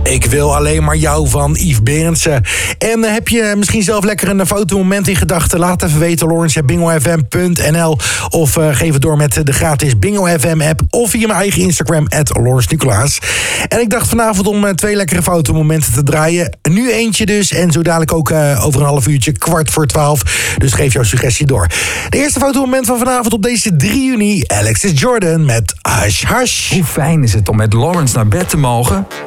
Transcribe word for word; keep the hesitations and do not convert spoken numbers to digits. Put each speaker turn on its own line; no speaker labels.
Ik wil alleen maar jou van Yves Berendsen. En uh, heb je misschien zelf lekker een fotomoment in gedachten? Laat even weten, Lawrence at bingo f m punt n l. Of uh, geef het door met de gratis Bingo F M app. Of via mijn eigen Instagram, at Lawrence Nicolaas. En ik dacht vanavond om uh, twee lekkere fotomomenten te draaien. Nu eentje dus. En zo dadelijk ook uh, over een half uurtje, kwart voor twaalf. Dus geef jouw suggestie door. De eerste fotomoment van vanavond op deze drie juni. Alexis Jordan met Hush Hush.
Hoe fijn is het om met Lawrence naar bed te mogen?